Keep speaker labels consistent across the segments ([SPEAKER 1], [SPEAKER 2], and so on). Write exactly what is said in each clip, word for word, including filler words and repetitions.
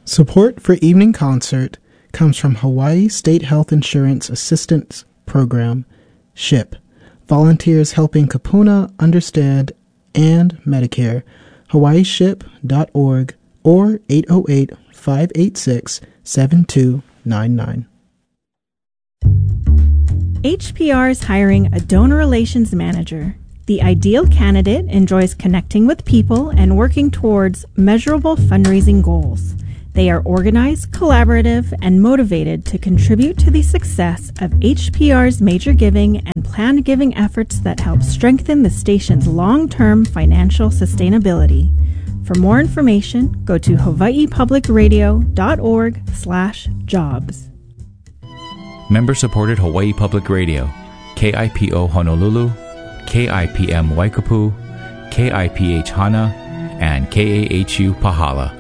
[SPEAKER 1] Support for Evening Concert comes from Hawaii State Health Insurance Assistance Program, SHIP, volunteers helping Kupuna understand and Medicare, hawaii ship dot org or eight oh eight, five eight six, seven two nine nine.
[SPEAKER 2] H P R is hiring a donor relations manager. The ideal candidate enjoys connecting with people and working towards measurable fundraising goals. They are organized, collaborative, and motivated to contribute to the success of H P R's major giving and planned giving efforts that help strengthen the station's long-term financial sustainability. For more information, go to hawaii public radio dot org slash jobs.
[SPEAKER 3] Member-supported Hawaii Public Radio, K I P O Honolulu, K I P M Waikapu, K I P H Hana, and K A H U Pahala.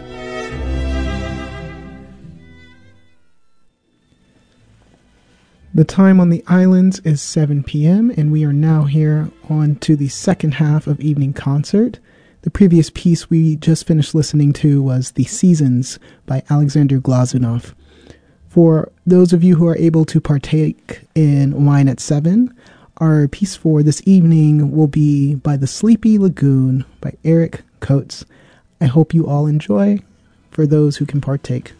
[SPEAKER 1] The time on the islands is seven p.m., and we are now here on to the second half of Evening Concert. The previous piece we just finished listening to was The Seasons by Alexander Glazunov. For those of you who are able to partake in Wine at Seven, our piece for this evening will be by The Sleepy Lagoon by Eric Coates. I hope you all enjoy, for those who can partake.